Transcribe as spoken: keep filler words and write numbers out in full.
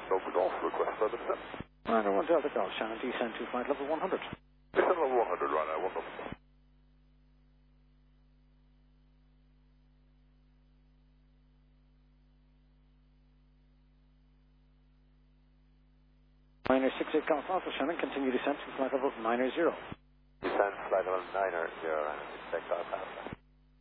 Delta Golf, request further descent. Niner one Delta Golf, Shannon, descend to flight level one hundred. Descend level one hundred, right now, one hundred. Niner six eight Golf Alpha, Shannon, continue descent to flight level niner zero. Descend flight level niner zero, and six eight Golf Alpha.